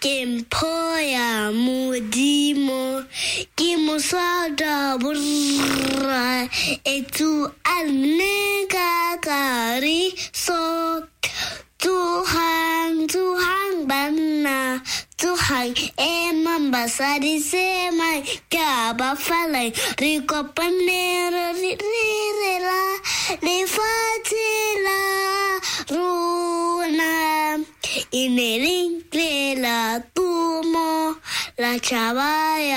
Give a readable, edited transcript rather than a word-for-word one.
Kempoya mudimo kimusada burra etu alnega kari so Tuhan bana Tuhan emang basari semai kaba falai riko panera rirela lefatila runa ineling lela tumo la chabaya